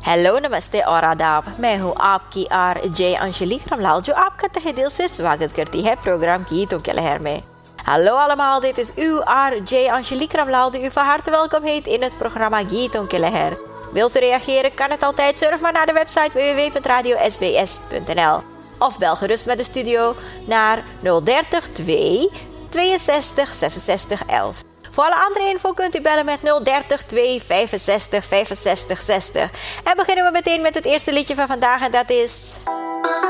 हेलो नमस्ते और आदाब। मैं हूँ आपकी आरजे अंजलि रामलाल जो आपका तहे दिल से स्वागत करती है प्रोग्राम गीतों के लहर में. Hallo allemaal, dit is uw RJ Angelique Ramlaal die u van harte welkom heet in het programma Gieton Keleher. Wilt u reageren, kan het altijd. Surf maar naar de website www.radiosbs.nl of bel gerust met de studio naar 030 2 62 66 11. Voor alle andere info kunt u bellen met 030 2 65 65 60. En beginnen we meteen met het eerste liedje van vandaag en dat is...